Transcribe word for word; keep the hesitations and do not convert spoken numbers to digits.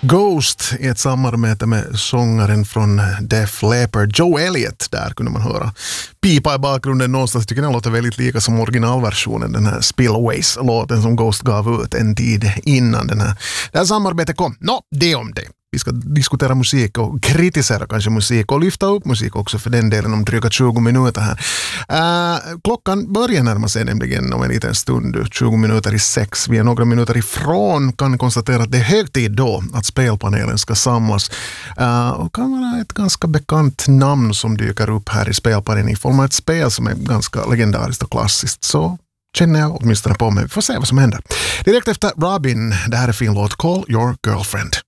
Ghost i ett samarbete med sångaren från Def Leppard, Joe Elliott. Där kunde man höra pipa i bakgrunden någonstans. Jag tycker den låter väldigt lika som originalversionen, den här Spillways-låten som Ghost gav ut en tid innan den här. Det här samarbetet kom. Nå, det om det. Vi ska diskutera musik och kritisera kanske musik och lyfta upp musik också för den delen om dryga tjugo minuter här. Uh, klockan börjar närma sig nämligen om en liten stund, tjugo minuter i sex. Vi är några minuter ifrån, kan konstatera att det är hög tid då att spelpanelen ska samlas. Uh, och kan vara ett ganska bekant namn som dyker upp här i spelpanelen i form av ett spel som är ganska legendariskt och klassiskt. Så känner jag åtminstone på mig. Vi får se vad som händer. Direkt efter Robin, det här är fin låt Call Your Girlfriend.